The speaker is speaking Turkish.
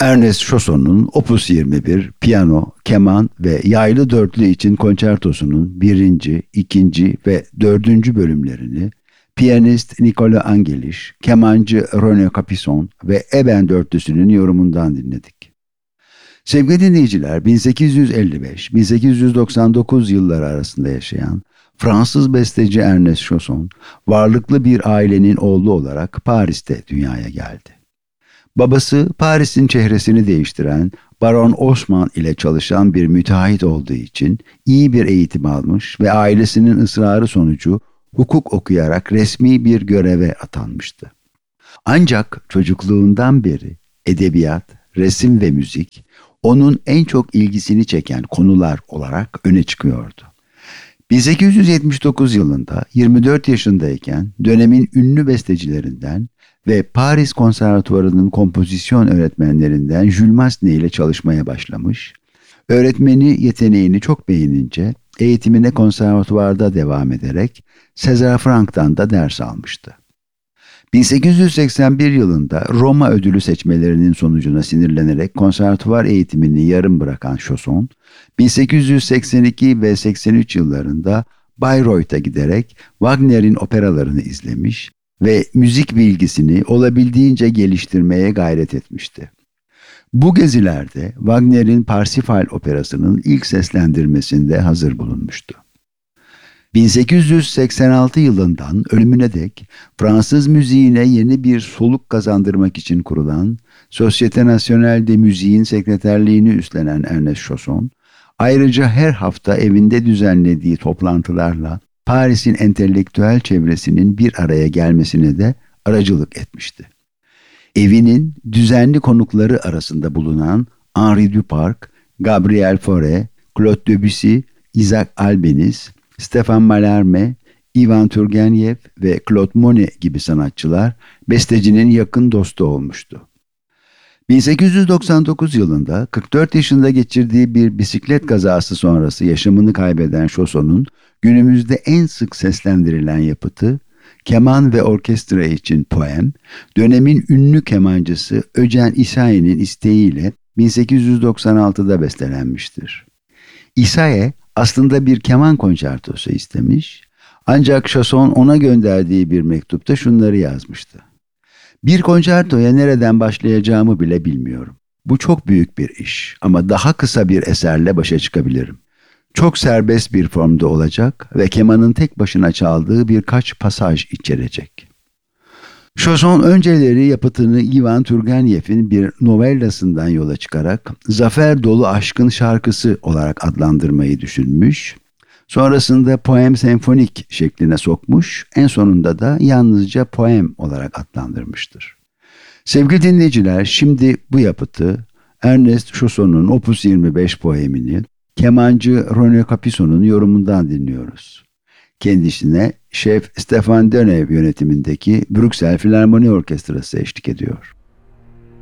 Ernest Chausson'un Opus 21, piyano, keman ve yaylı dörtlü için konçertosunun birinci, ikinci ve dördüncü bölümlerini piyanist Nicola Angeliş, kemancı René Capisson ve Eben dörtlüsünün yorumundan dinledik. Sevgili dinleyiciler, 1855-1899 yılları arasında yaşayan Fransız besteci Ernest Chausson, varlıklı bir ailenin oğlu olarak Paris'te dünyaya geldi. Babası Paris'in çehresini değiştiren Baron Osman ile çalışan bir müteahhit olduğu için iyi bir eğitim almış ve ailesinin ısrarı sonucu hukuk okuyarak resmi bir göreve atanmıştı. Ancak çocukluğundan beri edebiyat, resim ve müzik onun en çok ilgisini çeken konular olarak öne çıkıyordu. 1879 yılında 24 yaşındayken dönemin ünlü bestecilerinden ve Paris Konservatuvarı'nın kompozisyon öğretmenlerinden Jules Massenet ile çalışmaya başlamış. Öğretmeni yeteneğini çok beğenince eğitimine konservatuvarda devam ederek César Frank'tan da ders almıştı. 1881 yılında Roma ödülü seçmelerinin sonucuna sinirlenerek konservatuvar eğitimini yarım bırakan Chausson, 1882 ve 83 yıllarında Bayreuth'a giderek Wagner'in operalarını izlemiş ve müzik bilgisini olabildiğince geliştirmeye gayret etmişti. Bu gezilerde Wagner'in Parsifal operasının ilk seslendirmesinde hazır bulunmuştu. 1886 yılından ölümüne dek Fransız müziğine yeni bir soluk kazandırmak için kurulan Société Nationale de Musique'in sekreterliğini üstlenen Ernest Chausson, ayrıca her hafta evinde düzenlediği toplantılarla Paris'in entelektüel çevresinin bir araya gelmesine de aracılık etmişti. Evinin düzenli konukları arasında bulunan Henri Duparc, Gabriel Fauré, Claude Debussy, Isaac Albéniz, Stefan Mallarmé, Ivan Turgenev ve Claude Monet gibi sanatçılar bestecinin yakın dostu olmuştu. 1899 yılında 44 yaşında geçirdiği bir bisiklet kazası sonrası yaşamını kaybeden Chausson'un günümüzde en sık seslendirilen yapıtı, keman ve orkestra için poem, dönemin ünlü kemancısı Eugène Ysaye'nin isteğiyle 1896'da bestelenmiştir. Ysaye aslında bir keman konçertosu istemiş, ancak Chausson ona gönderdiği bir mektupta şunları yazmıştı. Bir konçertoya nereden başlayacağımı bile bilmiyorum. Bu çok büyük bir iş ama daha kısa bir eserle başa çıkabilirim. Çok serbest bir formda olacak ve kemanın tek başına çaldığı birkaç pasaj içerecek. Chausson önceleri yapıtını Ivan Turgenev'in bir novellasından yola çıkarak zafer dolu aşkın şarkısı olarak adlandırmayı düşünmüş, sonrasında poem senfonik şekline sokmuş, en sonunda da yalnızca poem olarak adlandırmıştır. Sevgili dinleyiciler, şimdi bu yapıtı Ernest Chausson'un Opus 25 poemini kemancı René Capisson'un yorumundan dinliyoruz. Kendisine şef Stefan Deneuve yönetimindeki Brüksel Filarmoni Orkestrası eşlik ediyor.